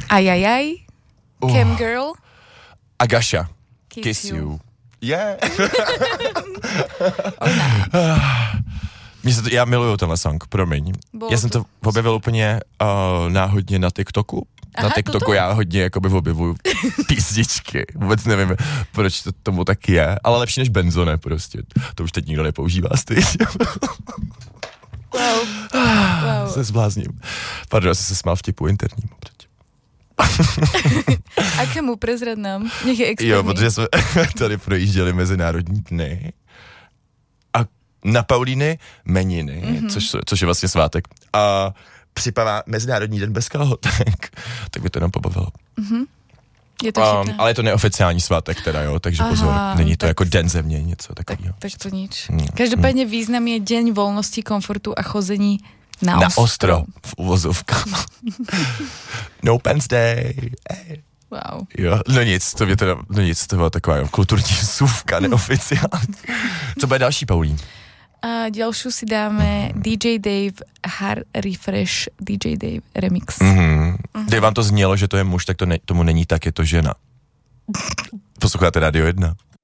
Ajajaj, Cam Girl, Agasha, Kiss You. Yeah. Já miluju tenhle song, promiň. Já jsem to objevil úplně náhodně na TikToku. Na TikToku já hodně jakoby objevuju písničky. Vůbec nevím, proč to tomu tak je, ale lepší než Benzone prostě. To už teď nikdo nepoužívá stejně. Wow. Se zblázním. Pardon, já jsem se smál vtipu interním. Akému prezrad nám? Nech je externí. Jo, protože jsme tady projížděli Mezinárodní dny a na Paulíny jmeniny, což je vlastně svátek. A připadá Mezinárodní den bez kalhotek. Tak by to nám pobavilo. Je to ale je to neoficiální svátek teda, jo, takže pozor, není to jako den země, něco takového. Tak to nič. Každopádně význam je deň voľnosti, komfortu a chození na ostro. V uvozovkách. No Pants Day. Wow. Jo, to byla taková kulturní vsuvka, neoficiální. Co bude další, Paulín? A ďalšiu si dáme DJ Dave Har Refresh DJ Dave Remix. Kdyby vám to znělo, že to je muž, tak tomu není tak, je to žena. Posloucháte Radio 1.